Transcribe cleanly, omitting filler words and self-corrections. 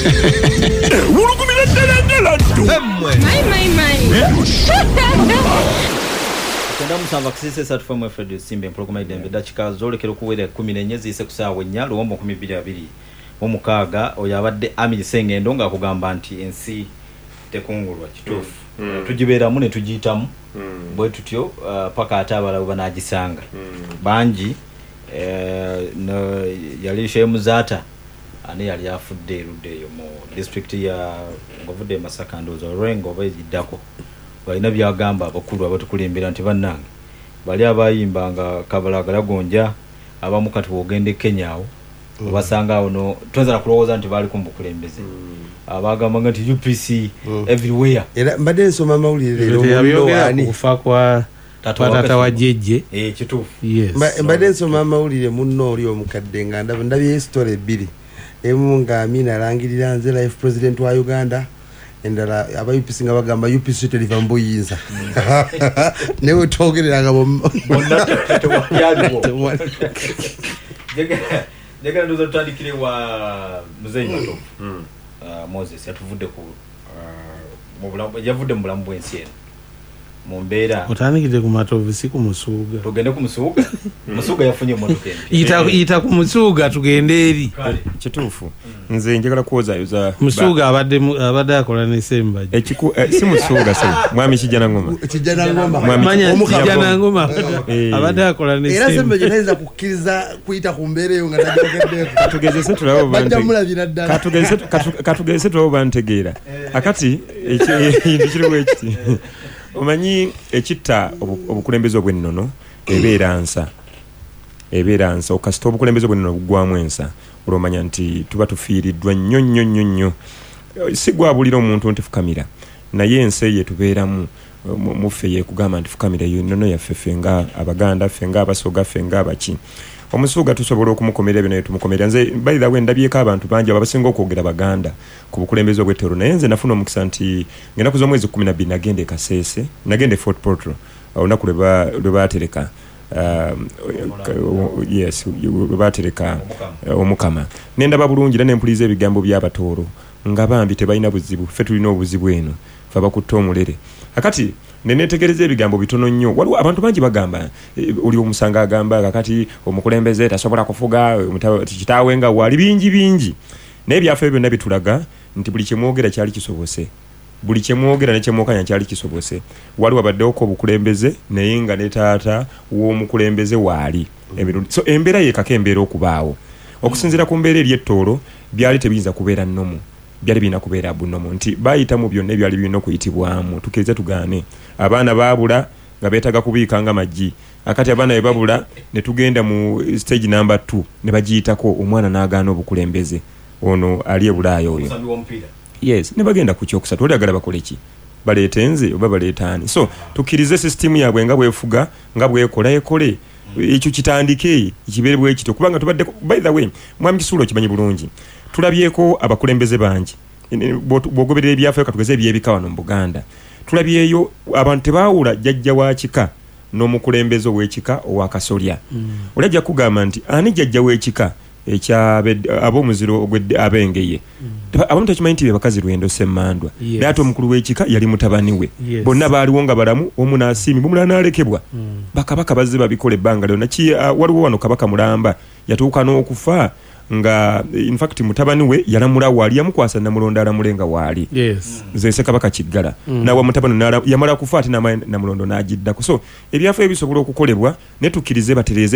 Wulukumira ddala ddu. Kenda musamba kisise satu from Fred Simbe mpologoma idembe dakika zolekero kuwera 14 zise kusawa nya luwombo 12 omukaaga oyo abadde Amiri Sengendo nga akugamba nti ensi tekungulwa kituufu. Tujibeera mu ne tujitamu bwe tutyo paka atabala banagisanga banji no yali shemu zata ani yali afudde ruddeyo mu district ya Ngovudde Masaka ndozo Rengo bayiddako balina byagamba abakulu abatukulembera nti bannange bali abayimbanga kabalagala gonja abamu kati wogende Kenya awo basanga awo no twazala kulowooza nti bali kumbukulembeze abagamba nti UPC everywhere era mbadde nsoma mawulire lero ani kufa kwa tata wa jeje kituufu yes mbadde nsoma mawulire munno oli omukadde nga ndabye story ebbiri emu nga Amina alangirira nze life president wa Uganda endala aba UPC nga bagamba UPC teriva mbuyinza newe togerera bonna Jega ndozo tutandikire wa Muzeyi Mato Moses yatuvudde ku yavudde mu bulambu bw'ensi eno mu mbeera otandikire ku Matovu si ku Musuuga tugende ku Musuuga Musuuga yafunye emmotoka ita ku Musuuga tugende eri kituufu nze njagala kuwozaayoza Musuuga abadde akola ne Sembajja ekiku si Musuuga se mwami Kijana Ngoma Kijana Ngoma abadde akola ne era Sembajja tayinza kukkiriza kuyita ku mbeera eyo nga tajogeddeko katugezese tulabo katugezese tulabo bantegeera akati ekintu kiri bwekiti omanyi ekitta obukulembeze obw'ennono ebeera nsa okasita obukulembeze obw'ennono bugwamu ensa olwomanya nti tuba tufiiriddwa nnyo si gwabulira omuntu nti fukamira naye ensi eyo tubeeramu muffe yekugamba nti fukamira eyo ennono yaffe ffe nga Abaganda ffe nga Abasoga ffe nga Abaki Omusuuga tusobola okumukomerera bino tumukomerera nze bayira we ndabyeko abantu bangi abasinga okwogera Baganda ku bukulembeze obw'ettero naye nze nafuna omukisa nti ngenda kuza omwezi 12 nagende Kasese nagende Fort Portal olunaku lwe baatereka yes batereka omukama nendaba bulungi era nempuliza ebigambo by'abatooro nga bambi tebalina buzibu ffe tulina obuzibu eno fe bakutte omulere akati nenetegereza ebigambo bitono nnyo waliwo abantu bangi bagamba oli omusanga agamba kakati omukulembeze tasobola kufuga kitaawe nga wali bingi naye byaffe byonna bitulaga nti buli kyemwogera kyali kisobose buli kyemwogera ne kyemwokanya kyali kisobose waliwo abaddeoko obukulembeze naye nga ne taata w'omukulembeze waali so embeera yekako embeera okubaawo okusinziira ku mbeera eryettoolo byali tebiyinza kubeera nnomu byali birina kubeera bunomu nti bayita mu byonna ebyali birina okuyitibwamu tukirize tugaane abaana baabula nga beetaga kubiikanga maggi akati abaana be babula ne tugenda mu stage number 2 ne bagiyitako omwana n'agaana obukulembeze ono ali ebulaaya oyo yes ne bagenda ku kyokusatu oliagala bakole ki baleeta enze oba baleeta ani so tukkirize system yaabwe nga bwefuga nga bwekola ekole ekyo kitandike kibeere bwekito kubanga tubadde by the way mwami Kisuulo kimanyi bulungi tulabyeko abakulembeze bangi bwogoberera ebyaffe katugeze ebyebika wano mu Buganda tulabyeyo abantu tebaawula jjajja wa kika n'omukulembeze ow'ekika owa Kasolya olajja kugamba nti ani jjajja w'ekika ab'omuziro abengeye abamu tekimanyi nti bebakazi Lwendo Semmandwa naye ate omukulu w'ekika yali mutabani we bonna baaliwo nga balamu omu n'asiimi bumulala n'alekebwa bakabaka bazze babikola ebbanga lyonna waliwo wano kabaka Mulamba yatuuka n'okufa nga in fact mutabani we yalamula wali yamukwasa Namulondo alamulenga wali nze Kabaka Kiggala nawa mutabani yamala kufa ate Namulondo n'agiddako so ebyaffe ebisobola okukolebwa ne tukkirize batereze